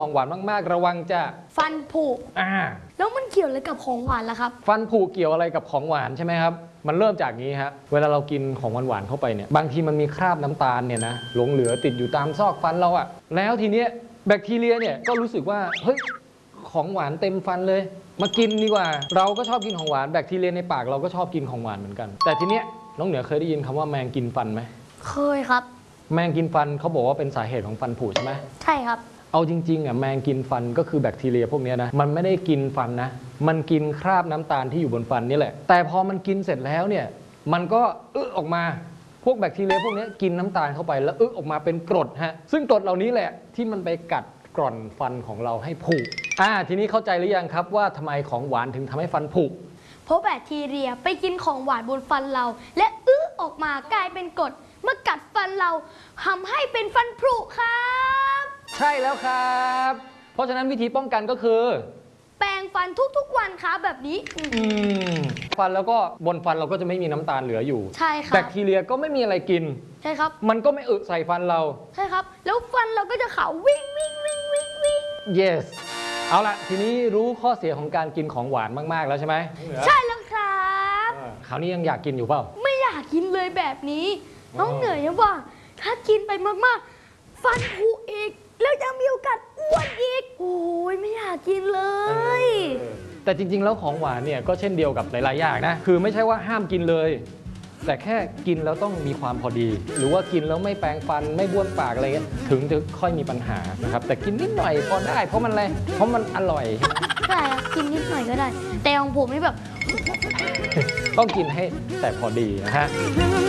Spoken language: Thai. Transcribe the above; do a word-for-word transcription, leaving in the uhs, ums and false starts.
ของหวานมากๆระวังจะฟันผุอ่าแล้วมันเกี่ยวอะไรกับของหวานล่ะครับฟันผุเกี่ยวอะไรกับของหวานใช่ไหมครับมันเริ่มจากนี้ฮะเวลาเรากินของหวานๆเข้าไปเนี่ยบางทีมันมีคราบน้ำตาลเนี่ยนะหลงเหลือติดอยู่ตามซอกฟันเราอะแล้วทีเนี้ยแบคทีเรียเนี่ยก็รู้สึกว่าเฮ้ยของหวานเต็มฟันเลยมากินดีกว่าเราก็ชอบกินของหวานแบคทีเรียในปากเราก็ชอบกินของหวานเหมือนกันแต่ทีเนี้ยน้องเหนือเคยได้ยินคำว่าแมงกินฟันไหมเคยครับแมงกินฟันเขาบอกว่าเป็นสาเหตุของฟันผุใช่ไหมใช่ครับเอาจริงๆอ่ะแมงกินฟันก็คือแบคทีเรียพวกนี้นะมันไม่ได้กินฟันนะมันกินคราบน้ำตาลที่อยู่บนฟันนี่แหละแต่พอมันกินเสร็จแล้วเนี่ยมันก็อึออกมาพวกแบคทีเรียพวกนี้กินน้ำตาลเข้าไปแล้วอึออกมาเป็นกรดฮะซึ่งกรดเหล่านี้แหละที่มันไปกัดกร่อนฟันของเราให้ผุอ่าทีนี้เข้าใจหรือยังครับว่าทำไมของหวานถึงทำให้ฟันผุเพราะแบคทีเรียไปกินของหวานบนฟันเราและอื้อออกมากลายเป็นกรดเมื่อกัดฟันเราทำให้เป็นฟันผุครับใช่แล้วครับเพราะฉะนั้นวิธีป้องกันก็คือแปรงฟันทุกๆวันครับแบบนี้อืมฟันแล้วก็บนฟันเราก็จะไม่มีน้ำตาลเหลืออยู่ใช่ครับแบคทีเรียก็ไม่มีอะไรกินใช่ครับมันก็ไม่อึใส่ฟันเราใช่ครับแล้วฟันเราก็จะขาววิ่งวิ่งวิ่งวิ่งวิ่ง yes เอาละทีนี้รู้ข้อเสียของการกินของหวานมากๆแล้วใช่ไหมใช่แล้วครับคราวนี้ยังอยากกินอยู่เปล่าไม่อยากกินเลยแบบนี้น้องเหนื่อยยังว่าถ้ากินไปมากๆฟันผุอีกแล้วยังมีโอกาสอ้วนอีกโอ้ยไม่อยากกินเลยแต่จริงๆแล้วของหวานเนี่ยก็เช่นเดียวกับหลายๆอย่างนะคือไม่ใช่ว่าห้ามกินเลยแต่แค่กินแล้วต้องมีความพอดีหรือว่ากินแล้วไม่แปรงฟันไม่บ้วนปากอะไรเงี้ยถึงจะค่อยมีปัญหานะครับแต่กินนิดหน่อยพอได้เพราะมันอะไรเพราะมันอร่อยใช่ครับกินนิดหน่อยก็ได้แต่ของผมนี่แบบต้องกินให้แต่พอดีนะฮะ